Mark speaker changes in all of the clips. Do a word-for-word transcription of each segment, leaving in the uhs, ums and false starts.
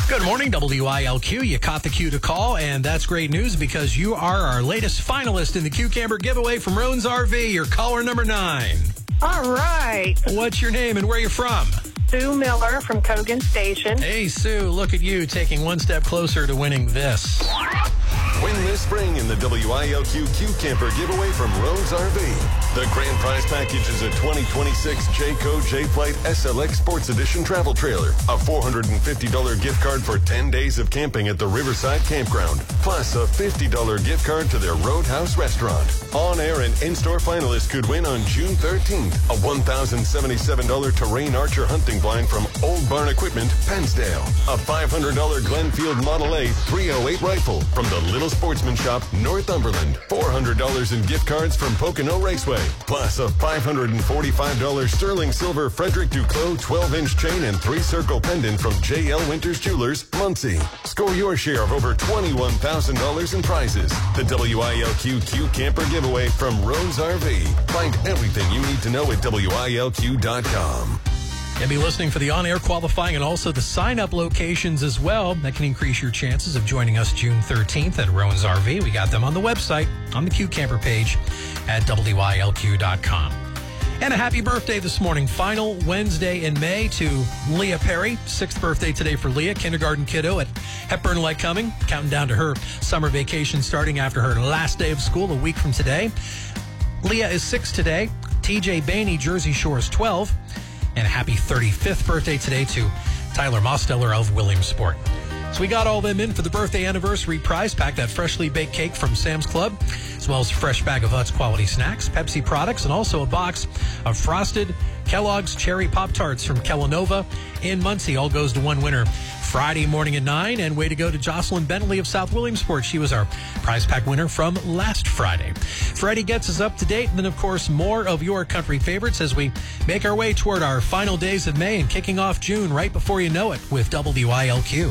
Speaker 1: Good morning, W I L Q. You caught the cue to call, and that's great news because you are our latest finalist in the Q Camper giveaway from Roan's R V. You're caller number nine.
Speaker 2: All right.
Speaker 1: What's your name and where are you from?
Speaker 2: Sue Miller from Cogan Station.
Speaker 1: Hey, Sue, look at you taking one step closer to winning this.
Speaker 3: Win this spring in the W I L Q Q Camper giveaway from Roan's R V. The grand prize package is a twenty twenty-six Jayco J-Flight S L X Sports Edition travel trailer, a four hundred fifty dollars gift card for ten days of camping at the Riverside Campground, plus a fifty dollars gift card to their Roadhouse restaurant. On-air and in-store finalists could win on June thirteenth a one thousand seventy-seven dollars Terrain Archer hunting blind from Old Barn Equipment, Pennsdale, a five hundred dollars Glenfield Model A three oh eight rifle from the Little Sportsman Shop, Northumberland, four hundred dollars in gift cards from Pocono Raceway, plus a five hundred forty-five dollars sterling silver Frederick Duclos twelve-inch chain and three-circle pendant from J L Winters Jewelers, Muncie. Score your share of over twenty-one thousand dollars in prizes. The W I L Q Q Camper giveaway from Roan's R V. Find everything you need to know at W I L Q dot com.
Speaker 1: And be listening for the on-air qualifying and also the sign-up locations as well. That can increase your chances of joining us June thirteenth at Roan's R V. We got them on the website, on the Q Camper page at W I L Q dot com. And a happy birthday this morning. Final Wednesday in May to Leah Perry. Sixth birthday today for Leah, kindergarten kiddo at Hepburn Lycoming. Counting down to her summer vacation starting after her last day of school a week from today. Leah is six today. T J Bainey, Jersey Shore, is twelve. And a happy thirty-fifth birthday today to Tyler Mosteller of Williamsport. So we got all them in for the birthday anniversary prize pack, that freshly baked cake from Sam's Club, as well as a fresh bag of Utz quality snacks, Pepsi products, and also a box of frosted Kellogg's Cherry Pop-Tarts from Kellanova in Muncie. All goes to one winner Friday morning at nine. And way to go to Jocelyn Bentley of South Williamsport. She was our prize pack winner from last Friday. Freddie gets us up to date. And then, of course, more of your country favorites as we make our way toward our final days of May and kicking off June right before you know it with W I L Q.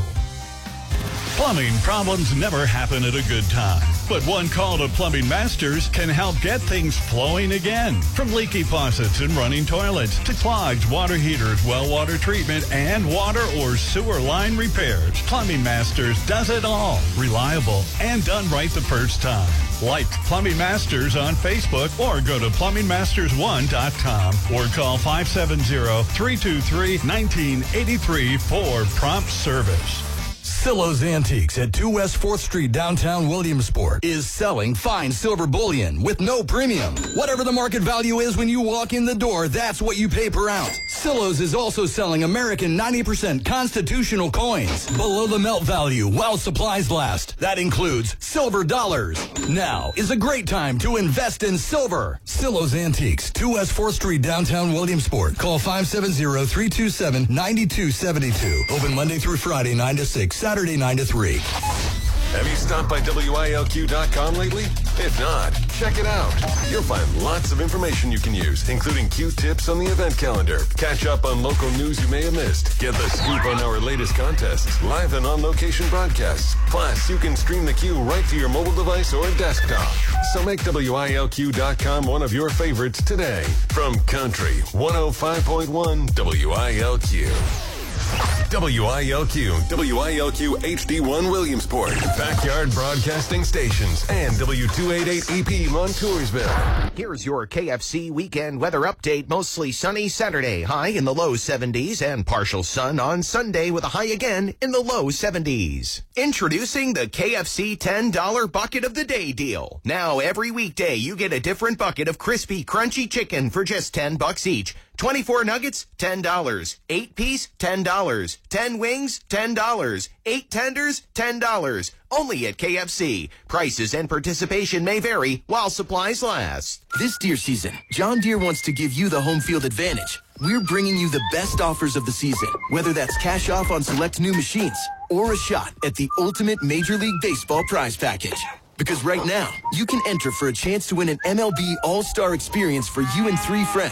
Speaker 4: Plumbing problems never happen at a good time, but one call to Plumbing Masters can help get things flowing again. From leaky faucets and running toilets to clogged water heaters, well water treatment, and water or sewer line repairs, Plumbing Masters does it all. Reliable and done right the first time. Like Plumbing Masters on Facebook or go to plumbing masters one dot com or call five seven zero, three two three, one nine eight three for prompt service.
Speaker 5: Silo's Antiques at two West fourth Street, downtown Williamsport, is selling fine silver bullion with no premium. Whatever the market value is when you walk in the door, that's what you pay per ounce. Silo's is also selling American ninety percent constitutional coins below the melt value while supplies last. That includes silver dollars. Now is a great time to invest in silver. Silo's Antiques, two West fourth Street, downtown Williamsport. Call five seven zero, three two seven, nine two seven two. Open Monday through Friday, nine to six, Saturday, nine to three.
Speaker 3: Have you stopped by W I L Q dot com lately? If not, check it out. You'll find lots of information you can use, including Q tips on the event calendar. Catch up on local news you may have missed. Get the scoop on our latest contests, live and on-location broadcasts. Plus, you can stream the Q right to your mobile device or desktop. So make W I L Q dot com one of your favorites today. From Country one oh five point one W I L Q. W I L Q, W I L Q H D one Williamsport, Backyard Broadcasting Stations, and W two eighty-eight E P Montoursville.
Speaker 6: Here's your K F C weekend weather update. Mostly sunny Saturday, high in the low seventies, and partial sun on Sunday with a high again in the low seventies. Introducing the K F C ten dollar Bucket of the Day deal. Now every weekday you get a different bucket of crispy, crunchy chicken for just ten bucks each. twenty-four nuggets, ten dollars. eight piece, ten dollars. ten wings, ten dollars. eight tenders, ten dollars. Only at K F C. Prices and participation may vary while supplies last.
Speaker 7: This deer season, John Deere wants to give you the home field advantage. We're bringing you the best offers of the season, whether that's cash off on select new machines or a shot at the ultimate Major League Baseball prize package. Because right now, you can enter for a chance to win an M L B All-Star experience for you and three friends